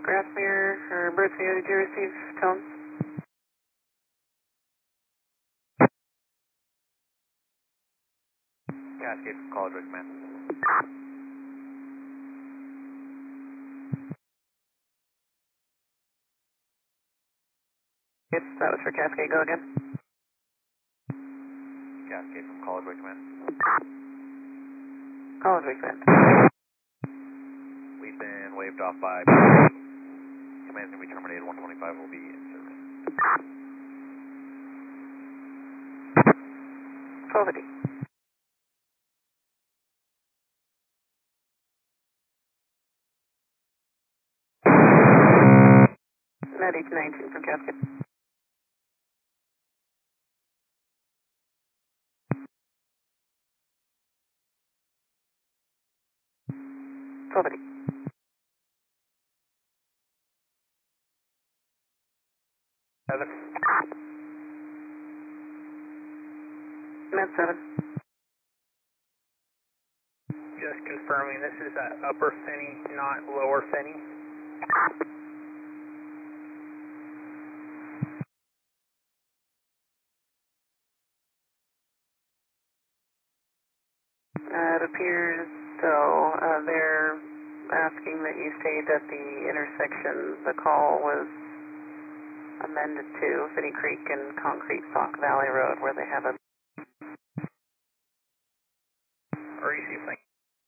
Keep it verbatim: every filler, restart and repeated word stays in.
Grassmere or Birdsview, did you receive tones? Cascade from College Ridge, man. Yes, that was for Cascade. Go again. Cascade from College Ridge, man. College Week then. We've been waved off by command's going to be terminated. one twenty-five will be in service. twelve fifty. Net H nineteen from Cascade. twelve fifty. Heather. Net seven. Just confirming this is at upper Finney, not lower Finney. Uh, it appears so. Uh, they're asking that you state that the intersection the call was amended to Finney Creek and Concrete Sock Valley Road, where they have a